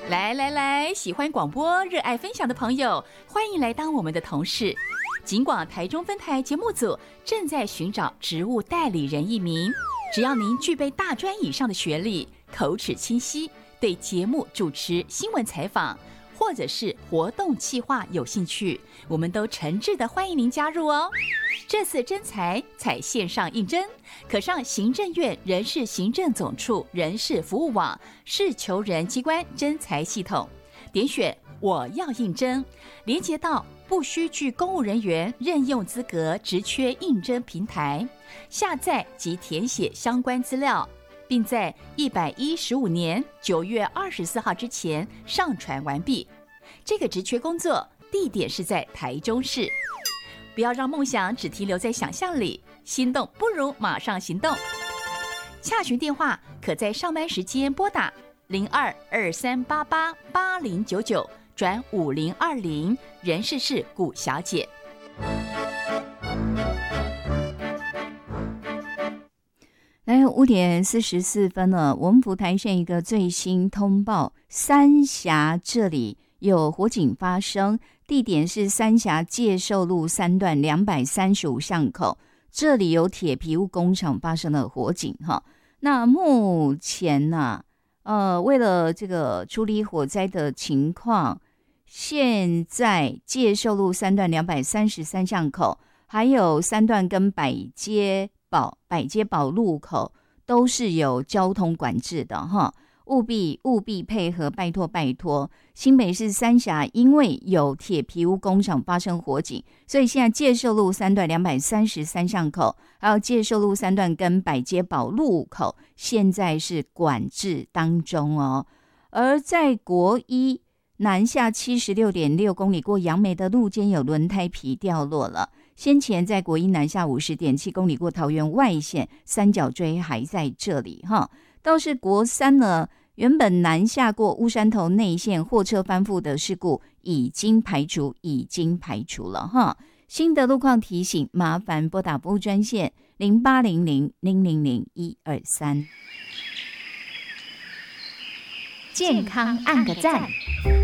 来，喜欢广播、热爱分享的朋友，欢迎来当我们的同事。警广台中分台节目组正在寻找职务代理人一名，只要您具备大专以上的学历，口齿清晰，对节目主持、新闻采访或者是活动企划有兴趣，我们都诚挚的欢迎您加入哦。这次征才采线上应征，可上行政院人事行政总处人事服务网事求人机关征才系统，点选我要应征，连接到不需具公务人员任用资格职缺应征平台，下载及填写相关资料，并在115年9月24号之前上传完毕。这个职缺工作地点是在台中市。不要让梦想只停留在想象里，心动不如马上行动。洽询电话可在上班时间拨打0223888099转5020，人事是古小姐。 来5:44了，我们普台县一个最新通报，三峡这里有火警发生，地点是三峡介寿路3段235巷口，这里有铁皮屋工厂发生了火警哈。那目前为了这个处理火灾的情况，现在介寿路3段233巷口，还有3段跟百街堡路口都是有交通管制的哈。务必配合，拜托！新北市三峡因为有铁皮屋工厂发生火警，所以现在介寿路3段233巷口，还有介寿路3段跟百街堡路口，现在是管制当中哦。而在国一南下76.6公里过杨梅的路肩有轮胎皮掉落了。先前在国一南下50.7公里过桃园外线，三角锥还在这里哈。倒是国三呢，原本南下过乌山头内线货车翻覆的事故已经排除了哈。新的路况提醒，麻烦拨打服务专线0800-000-123。 健康按个赞。